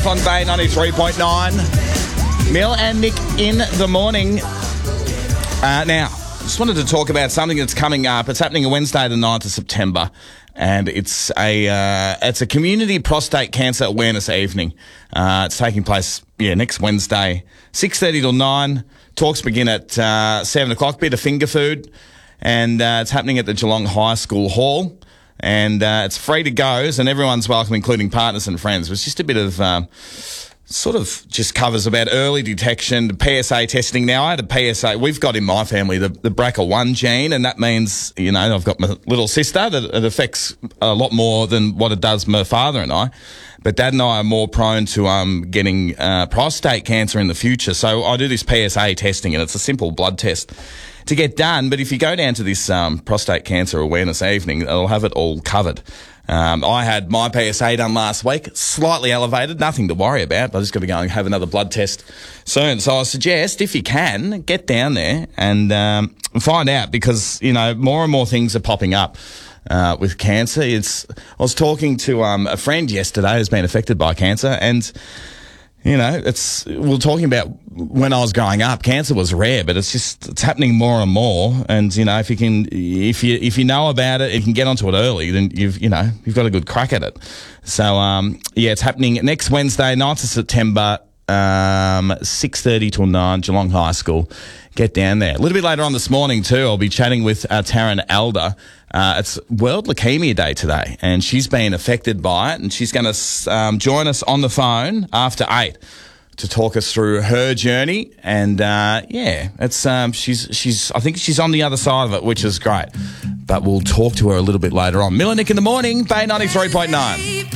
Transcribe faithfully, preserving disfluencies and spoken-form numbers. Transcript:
Life on Bay ninety-three point nine. Mill and Nick in the morning. Uh, now, just wanted to talk about something that's coming up. It's happening on Wednesday, the ninth of September, and it's a uh, it's a community prostate cancer awareness evening. Uh, it's taking place, yeah, next Wednesday, six thirty till nine. Talks begin at uh, seven o'clock. Bit of finger food, and uh, it's happening at the Geelong High School Hall. And uh, it's free to go, and everyone's welcome, including partners and friends. It's just a bit of um, sort of just covers about early detection, P S A testing. Now, I had a P S A. We've got in my family the, the B R C A one gene, and that means, you know, I've got my little sister that it affects a lot more than what it does my father and I. But Dad and I are more prone to um, getting uh, prostate cancer in the future. So I do this P S A testing, and it's a simple blood test to get done. But if you go down to this um, prostate cancer awareness evening, it'll have it all covered. Um, I had my P S A done last week, slightly elevated, nothing to worry about, but I just got to go and have another blood test soon. So I suggest, if you can, get down there and um, find out, because, you know, more and more things are popping up uh, with cancer. It's, I was talking to um, a friend yesterday who's been affected by cancer, and you know, it's, we were talking about when I was growing up, cancer was rare, but it's just, it's happening more and more. And, you know, if you can, if you, if you know about it, if you can get onto it early, then you've, you know, you've got a good crack at it. So, um, yeah, it's happening next Wednesday, ninth of September, um, six thirty till nine, Geelong High School. Get down there. A little bit later on this morning too, I'll be chatting with uh, Taryn Elder. Uh, it's World Leukemia Day today, and she's been affected by it, and she's going to um, join us on the phone after eight to talk us through her journey. And uh, yeah, it's um, she's she's I think she's on the other side of it, which is great. But we'll talk to her a little bit later on. Mill and Nick in the morning, Bay ninety-three point nine.